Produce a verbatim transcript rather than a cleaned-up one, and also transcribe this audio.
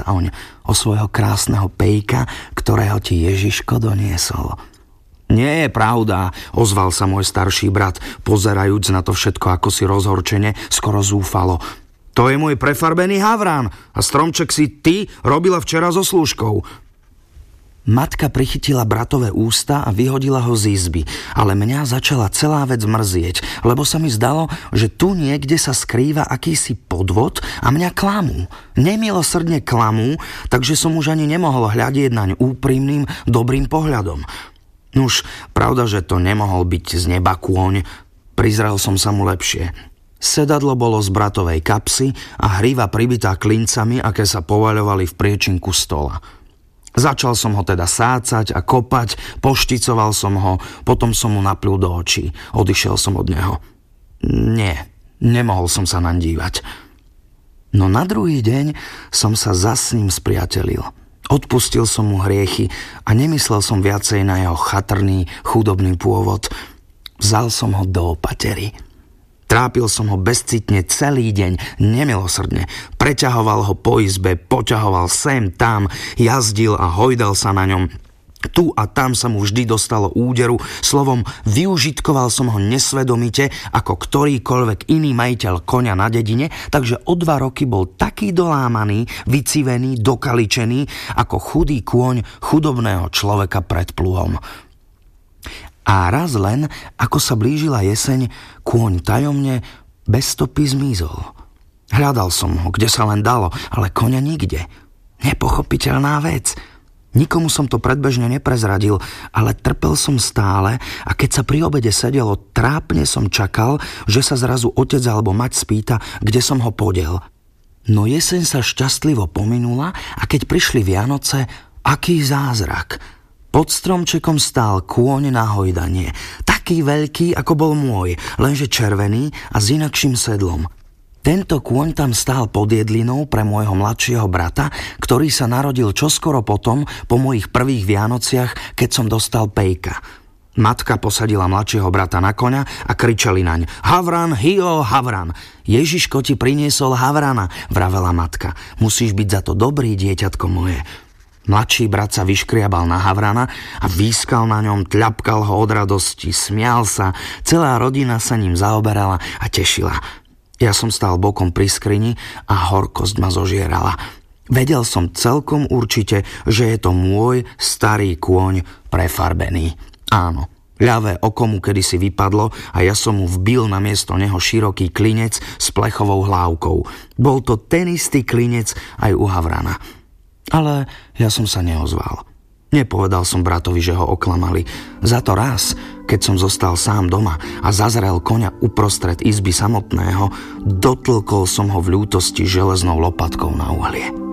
sa oň o svojho krásneho Pejka, ktorého ti Ježiško doniesol. Nie je pravda, ozval sa môj starší brat, pozerajúc na to všetko ako si rozhorčene, skoro zúfalo. To je môj prefarbený havran a stromček si ty robila včera so slúžkou. Matka prichytila bratové ústa a vyhodila ho z izby, ale mňa začala celá vec mrzieť, lebo sa mi zdalo, že tu niekde sa skrýva akýsi podvod a mňa klamú. Nemilosrdne klamú, takže som už ani nemohol hľadieť naň úprimným, dobrým pohľadom. Nuž, pravda, že to nemohol byť z neba kôň, prizrel som sa mu lepšie. Sedadlo bolo z bratovej kapsy a hríva pribitá klincami, aké sa povaľovali v priečinku stola. Začal som ho teda sácať a kopať, pošticoval som ho, potom som mu naplul do očí. Odišiel som od neho. Nie, nemohol som sa naň dívať. No na druhý deň som sa zas s ním spriatelil. Odpustil som mu hriechy a nemyslel som viacej na jeho chatrný, chudobný pôvod. Vzal som ho do opatery. Trápil som ho bezcitne celý deň, nemilosrdne. Preťahoval ho po izbe, poťahoval sem, tam, jazdil a hojdal sa na ňom. Tu a tam sa mu vždy dostalo úderu, slovom využitkoval som ho nesvedomite ako ktorýkoľvek iný majiteľ koňa na dedine, takže o dva roky bol taký dolámaný, vycivený, dokaličený ako chudý kôň chudobného človeka pred pluhom. A raz len, ako sa blížila jeseň, kôň tajomne bez stopy zmizol. Hľadal som ho, kde sa len dalo, ale koňa nikde. Nepochopiteľná vec. Nikomu som to predbežne neprezradil, ale trpel som stále a keď sa pri obede sedelo, trápne som čakal, že sa zrazu otec alebo mať spýta, kde som ho podiel. No jeseň sa šťastlivo pominula a keď prišli Vianoce, aký zázrak. Pod stromčekom stál kôň na hojdanie, taký veľký, ako bol môj, lenže červený a s inakším sedlom. Tento kôň tam stál pod jedlinou pre môjho mladšieho brata, ktorý sa narodil čoskoro potom, po mojich prvých Vianociach, keď som dostal Pejka. Matka posadila mladšieho brata na koňa a kričali naň: Havran, hio, havran! Ježiško ti priniesol havrana, vravela matka. Musíš byť za to dobrý, dieťatko moje. Mladší brat sa vyškriabal na havrana a výskal na ňom, tľapkal ho od radosti, smial sa, celá rodina sa ním zaoberala a tešila. Ja som stál bokom pri skrini a horkosť ma zožierala. Vedel som celkom určite, že je to môj starý kôň prefarbený. Áno, ľavé oko mu kedysi vypadlo a ja som mu vbil na miesto neho široký klinec s plechovou hlávkou. Bol to ten istý klinec aj u havrana. Ale ja som sa neozval. Nepovedal som bratovi, že ho oklamali. Za to raz, keď som zostal sám doma a zazrel koňa uprostred izby samotného, dotlkol som ho v ľútosti železnou lopatkou na uhlie.